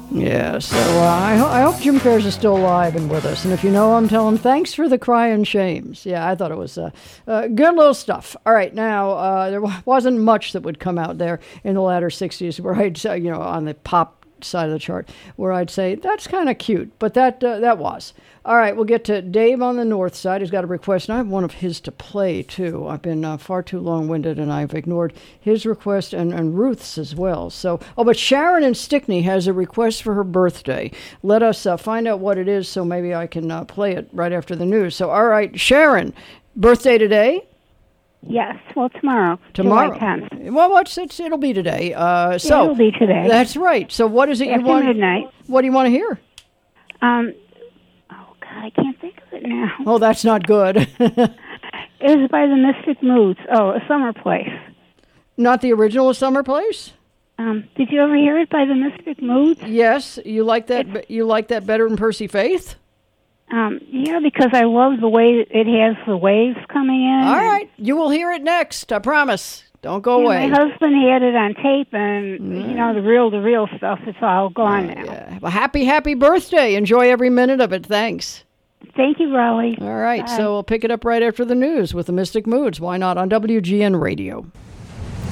Yeah, so I hope Jim Ferris is still alive and with us. And if you know him, tell him thanks for the crying shames. Yeah, I thought it was good little stuff. All right, now, there wasn't much that would come out there in the latter 60s where I'd say, on the pop side of the chart, where I'd say, that's kind of cute. But that was. All right, we'll get to Dave on the north side. He's got a request, and I have one of his to play, too. I've been far too long-winded, and I've ignored his request and Ruth's as well. So, but Sharon in Stickney has a request for her birthday. Let us find out what it is, so maybe I can play it right after the news. So, all right, Sharon, birthday today? Yes, well, tomorrow. Tomorrow. July 10th. Well, it'll be today. It'll be today. That's right. So what is it you want? After midnight. What do you want to hear? I can't think of it now. Oh, that's not good. It was by the Mystic Moods. Oh, A Summer Place. Not the original Summer Place? Did you ever hear it by the Mystic Moods? Yes. You like that? You like that better than Percy Faith? Yeah, because I love the way it has the waves coming in. All right. You will hear it next. I promise. Don't go away. My husband had it on tape, and, the real stuff, it's all gone now. Yeah. Well, happy birthday. Enjoy every minute of it. Thanks. Thank you, Raleigh. All right. Bye. So we'll pick it up right after the news with the Mystic Moods. Why not on WGN Radio?